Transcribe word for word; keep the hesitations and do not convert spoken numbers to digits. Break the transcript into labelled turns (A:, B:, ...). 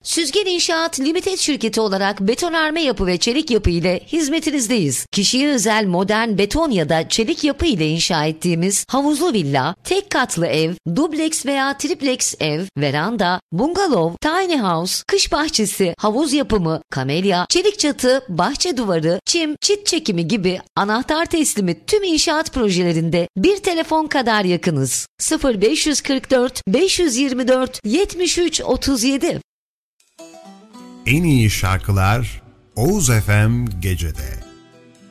A: Süzgen İnşaat Limited şirketi olarak betonarme yapı ve çelik yapı ile hizmetinizdeyiz. Kişiye özel modern beton ya da çelik yapı ile inşa ettiğimiz havuzlu villa, tek katlı ev, dubleks veya triplex ev, veranda, bungalov, tiny house, kış bahçesi, havuz yapımı, kamelya, çelik çatı, bahçe duvarı, çim, çit çekimi gibi anahtar teslimi tüm inşaat projelerinde bir telefon kadar yakınız. sıfır beş kırk dört beş yirmi dört yetmiş üç otuz yedi.
B: En iyi şarkılar Oğuz F M Gece'de.